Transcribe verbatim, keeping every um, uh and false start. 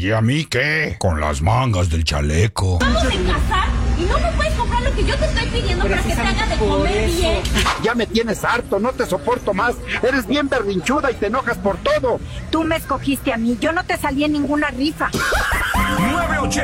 ¿Y a mí qué? Con las mangas del chaleco. Vamos a casar y no me puedes comprar lo que yo te estoy pidiendo para que te haga de comer bien. Ya me tienes harto, no te soporto más. Eres bien berrinchuda y te enojas por todo. Tú me escogiste a mí, yo no te salí en ninguna rifa. nueve ochenta